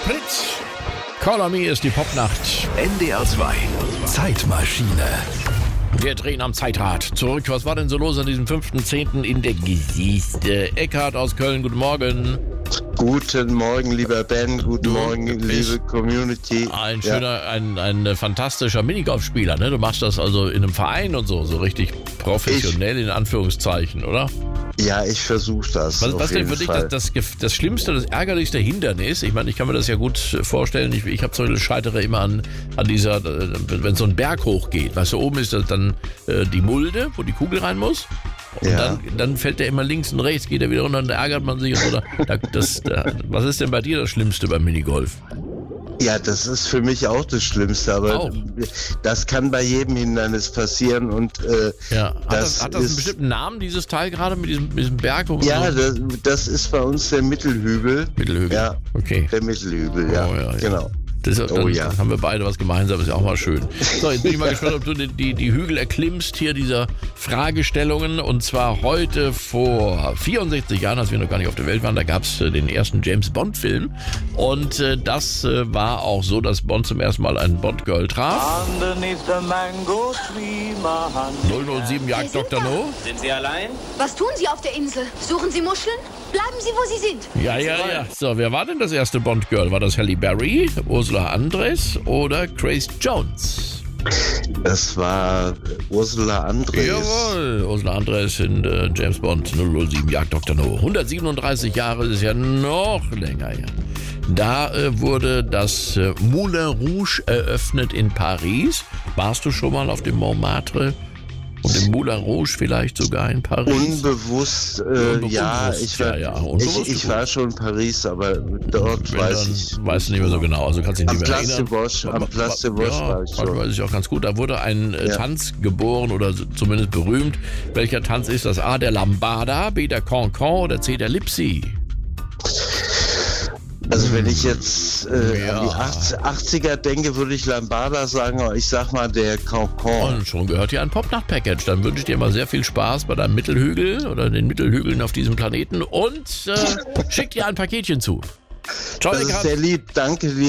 Pritz. Call on Me ist die Popnacht. NDR 2 Zeitmaschine. Wir drehen am Zeitrad zurück. Was war denn so los an diesem 5.10. in der Geschichte? Eckhard aus Köln, guten Morgen. Guten Morgen, lieber Ben. Guten Morgen, liebe Community. Ein schöner, ein fantastischer Minigolfspieler, ne? Du machst das also in einem Verein und so richtig professionell in Anführungszeichen, oder? Ja, ich versuche das. Was denn für dich das Schlimmste, das ärgerlichste Hindernis? Ich meine, ich kann mir das ja gut vorstellen. Ich habe zum Beispiel scheitere immer an dieser, wenn so ein Berg hochgeht. Weißt du, oben ist das dann die Mulde, wo die Kugel rein muss. Und Ja. dann fällt der immer links und rechts, geht er wieder runter und dann ärgert man sich. Oder was ist denn bei dir das Schlimmste beim Minigolf? Ja, das ist für mich auch das Schlimmste, aber das kann bei jedem Hindernis passieren und Hat das einen bestimmten Namen, dieses Teil gerade mit diesem Berg? Wo man das ist bei uns der Mittelhügel. Mittelhügel? Ja, okay. Der Mittelhügel, ja, genau. Dann haben wir beide was gemeinsam, ist ja auch mal schön. So, jetzt bin ich mal gespannt, ob du die Hügel erklimmst, hier dieser Fragestellungen. Und zwar heute vor 64 Jahren, als wir noch gar nicht auf der Welt waren, da gab es den ersten James-Bond-Film. Und das war auch so, dass Bond zum ersten Mal einen Bond-Girl traf. 007 jagt Dr. No. Sind Sie allein? Was tun Sie auf der Insel? Suchen Sie Muscheln? Bleiben Sie, wo Sie sind. Ja. So, wer war denn das erste Bond-Girl? War das Halle Berry, Ursula Andress oder Grace Jones? Das war Ursula Andress. Jawohl, Ursula Andress in James Bond 007 jagt Dr. No. 137 Jahre ist ja noch länger her. Da wurde das Moulin Rouge eröffnet in Paris. Warst du schon mal auf dem Montmartre? Und im Moulin Rouge vielleicht sogar in Paris? Unbewusst, ja. Ich war schon in Paris, aber dort weiß du nicht mehr so genau. Also kannst dich nicht mehr erinnern. Am Place de Bosch war ich schon. Weiß ich auch ganz gut. Da wurde ein Tanz geboren oder zumindest berühmt. Welcher Tanz ist das? A, der Lambada, B, der Cancan oder C, der Lipsy? Also wenn ich jetzt an die 80er denke, würde ich Lambada sagen, aber ich sag mal der Cancan. Und schon gehört hier ein Popnacht-Package. Dann wünsche ich dir mal sehr viel Spaß bei deinem Mittelhügel oder den Mittelhügeln auf diesem Planeten und schick dir ein Paketchen zu. Ciao, das ist sehr lieb, danke dir.